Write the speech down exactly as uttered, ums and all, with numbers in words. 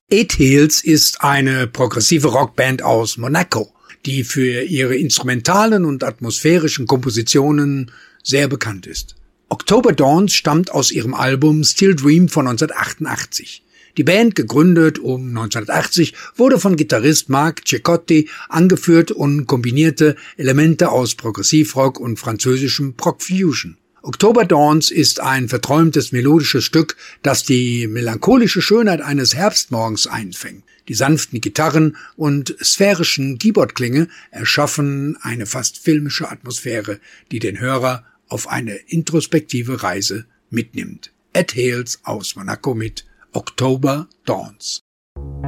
Eight Heels ist eine progressive Rockband aus Monaco, die für ihre instrumentalen und atmosphärischen Kompositionen sehr bekannt ist. October Dawns stammt aus ihrem Album Still Dream von neunzehnhundertachtundachtzig. Die Band, gegründet um neunzehnhundertachtzig, wurde von Gitarrist Marc Ceccotti angeführt und kombinierte Elemente aus Progressivrock und französischem Prog-Fusion. October Dawns ist ein verträumtes melodisches Stück, das die melancholische Schönheit eines Herbstmorgens einfängt. Die sanften Gitarren und sphärischen Keyboardklänge erschaffen eine fast filmische Atmosphäre, die den Hörer auf eine introspektive Reise mitnimmt. Eight Heels aus Monaco mit October Dawns.